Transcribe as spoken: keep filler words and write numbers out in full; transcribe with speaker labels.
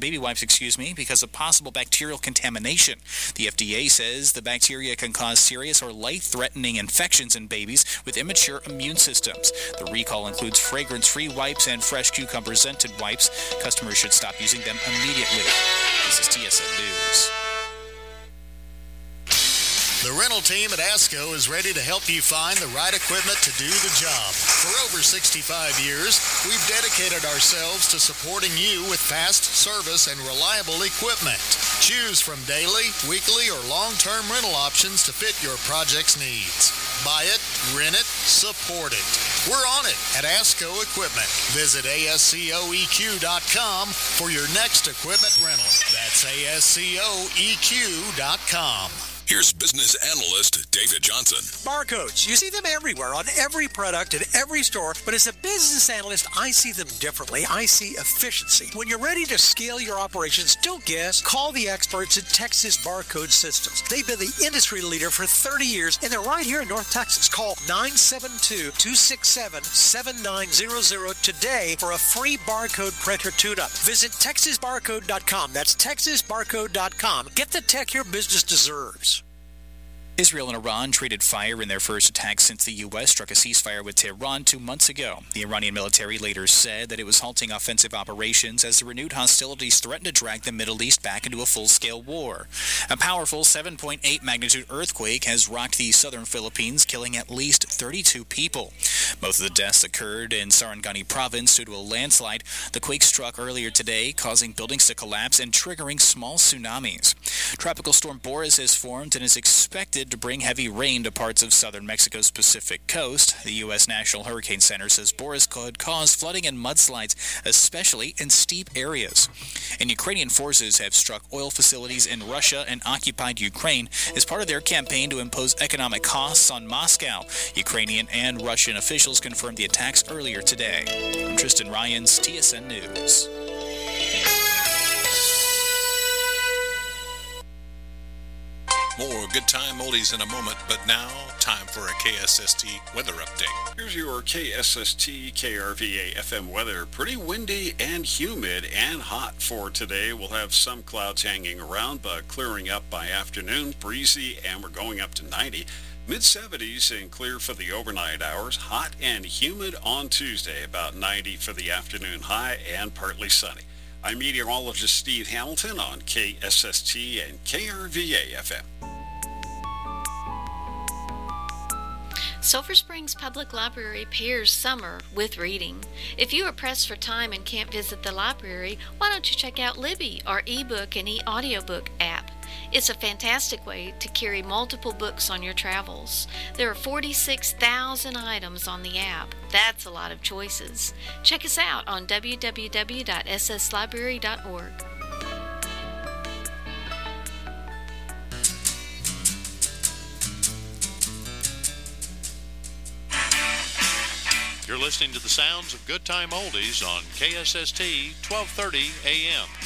Speaker 1: baby wipes, excuse me, because of possible bacterial contamination. The F D A says the bacteria can cause serious or life-threatening infections in babies with immature immune systems. The recall includes fragrance-free wipes and fresh cucumber-scented wipes. Customers should stop using them immediately. This is T S N News.
Speaker 2: The rental team at ASCO is ready to help you find the right equipment to do the job. For over sixty-five years, we've dedicated ourselves to supporting you with fast service and reliable equipment. Choose from daily, weekly, or long-term rental options to fit your project's needs. Buy it, rent it, support it. We're on it at ASCO Equipment. Visit A S C O E Q dot com for your next equipment rental. That's A S C O E Q dot com.
Speaker 3: Here's business analyst David Johnson.
Speaker 4: Barcodes. You see them everywhere on every product in every store, but as a business analyst, I see them differently. I see efficiency. When you're ready to scale your operations, don't guess. Call the experts at Texas Barcode Systems. They've been the industry leader for thirty years, and they're right here in North Texas. Call nine seven two, two six seven, seven nine zero zero today for a free barcode printer tune-up. Visit Texas Barcode dot com. That's Texas Barcode dot com. Get the tech your business deserves.
Speaker 1: Israel and Iran traded fire in their first attack since the U S struck a ceasefire with Tehran two months ago. The Iranian military later said that it was halting offensive operations as the renewed hostilities threatened to drag the Middle East back into a full-scale war. A powerful seven point eight magnitude earthquake has rocked the southern Philippines, killing at least thirty-two people. Most of the deaths occurred in Sarangani province due to a landslide. The quake struck earlier today, causing buildings to collapse and triggering small tsunamis. Tropical storm Boris has formed and is expected to bring heavy rain to parts of southern Mexico's Pacific coast. The U S National Hurricane Center says Boris could cause flooding and mudslides, especially in steep areas. And Ukrainian forces have struck oil facilities in Russia and occupied Ukraine as part of their campaign to impose economic costs on Moscow. Ukrainian and Russian officials confirmed the attacks earlier today. I'm Tristan Ryans, T S N News.
Speaker 3: More Good Time Oldies in a moment, but now, time for a K S S T weather update.
Speaker 5: Here's your K S S T K R V A F M weather. Pretty windy and humid and hot for today. We'll have some clouds hanging around, but clearing up by afternoon. Breezy, and we're going up to ninety. mid seventies and clear for the overnight hours. Hot and humid on Tuesday, about ninety for the afternoon high and partly sunny. I'm meteorologist Steve Hamilton on K S S T and K R V A F M.
Speaker 6: Sulphur Springs Public Library pairs summer with reading. If you are pressed for time and can't visit the library, why don't you check out Libby, our ebook and e-audiobook app? It's a fantastic way to carry multiple books on your travels. There are forty-six thousand items on the app. That's a lot of choices. Check us out on w w w dot s s library dot org.
Speaker 7: You're listening to the sounds of Good Time Oldies on K S S T twelve thirty A M.